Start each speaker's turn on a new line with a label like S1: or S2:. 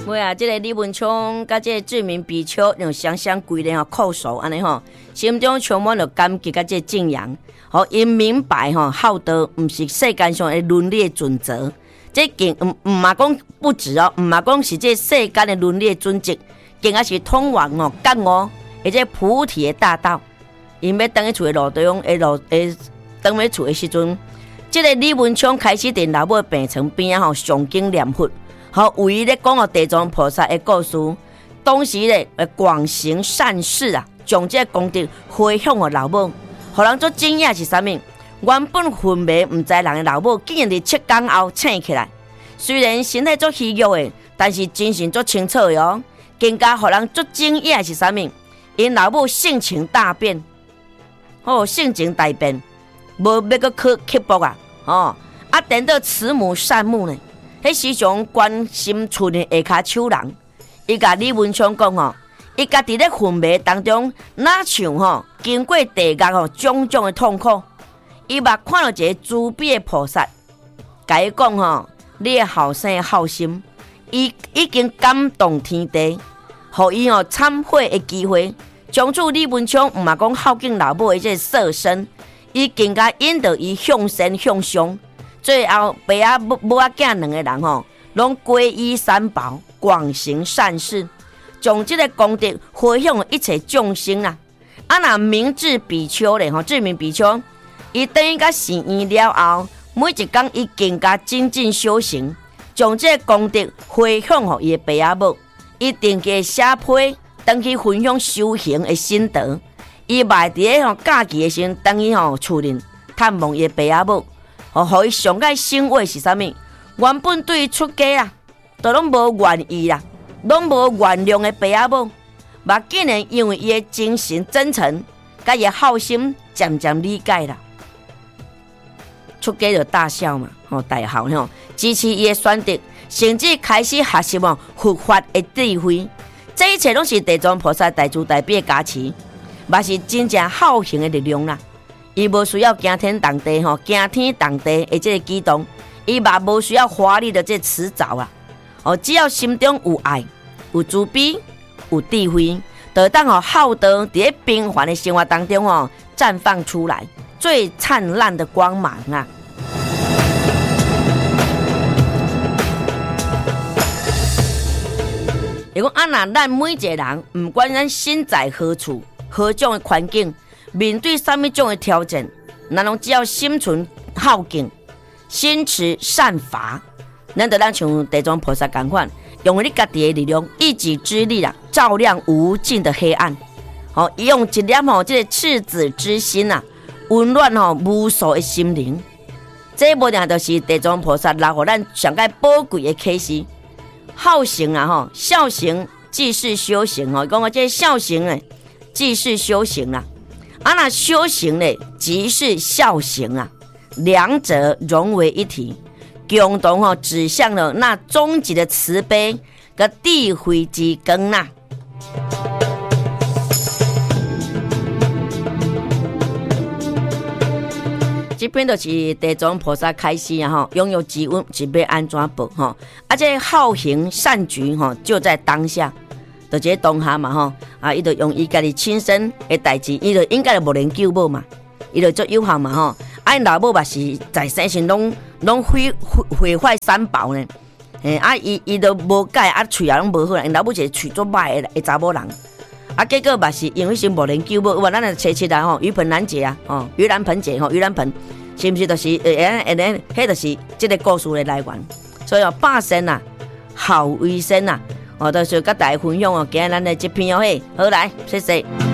S1: 会啊，这个李文聪甲这个志明比丘用双双跪咧叩首安尼吼，心中充满了感激甲这敬仰。好，因明白吼，孝道毋是世间上的伦理准则，这更毋嘛讲不止哦，毋嘛讲是这世间的伦理准则，更也是通往哦觉悟，而且菩提的大道。因要登去厝的路中，登去厝的时阵，这个李文聪开始伫老母病床边吼上经念佛。好，有伊咧讲地藏菩萨的故事，当时咧广行善事啊，将这功德回向给老母，互人做惊讶是啥物？原本昏迷唔知人的老母，竟然伫7天后醒起来。虽然身体做虚弱的，但是精神做清楚的哦。更加互人做惊讶是啥物？因老母性情大变，性情大变，无要搁刻薄啊，等到慈母善母呢。迄时常关心厝的下骹手人，伊甲李文聪讲伊家己咧昏迷当中，哪像经过地狱种种的痛苦，伊捌看到一个慈悲的菩萨，甲伊讲你的后生好心，伊已经感动天地，互伊忏悔的机会。从此李文聪毋嘛讲孝敬老母的这色身，伊更加引导伊向善向上。最后，爸仔母仔囝两个人拢皈依三宝，广行善事，将这个功德回向一切众生啦。若明智比丘咧，志明比丘，伊等于甲成院了后，每一天伊更加精进修行，将这个功德回向予伊的爸仔母，伊定期写批，登去分享修行的心得。伊卖伫假期的时阵，登去厝里探望伊的爸仔母。互伊上界生活是啥物？原本对出家啦，都拢无愿意啦，拢无原谅的爸仔母，嘛竟然因为伊的精神真诚，甲伊的好心，渐渐理解啦。出家就大孝嘛，大孝支持伊的选择，甚至开始学习佛法的智慧。这一切拢是地藏菩萨大慈大悲的加持，嘛是真正孝行的力量啦。伊无需要惊天动地惊天动地的这个激动，伊嘛无需要华丽的这辞藻啊。只要心中有爱、有慈悲、有智慧，就当孝道伫咧平凡的生活当中绽放出来最灿烂的光芒啊！如果咱每一个人，不管咱身在何处、何种的环境，面对什么种的挑战，咱拢只要心存孝敬，心持善法，咱就像地藏菩萨同款，用你家己的力量、一己之力啦，照亮无尽的黑暗。用一粒这个赤子之心啊，温暖无数的心灵。这无定就是地藏菩萨留予咱上界宝贵的启示。孝行啊，孝行即是修行讲这孝行呢，即是修行啦。那修行呢，即是孝行啊，两者融为一体，共同指向了那终极的慈悲跟智慧之光呐。这边就是地藏菩萨开示啊，拥有机运是要安怎报这好行善举就在当下。就这当下嘛伊就用伊家己亲身的代志，伊就应该就无能救母嘛，伊就做有效嘛因老母嘛是在生时拢毁坏三宝呢，伊就无改喙也拢无好啦，因老母是喙做歹的查某人，结果嘛是因为是无能救母，咱就切来盂盆难解啊，盂兰盆解盂兰盆，是不是就是迄就是这个故事的来源？所以百善啊，孝为先啊。就是跟大家分享今日咱的这篇好来，谢谢。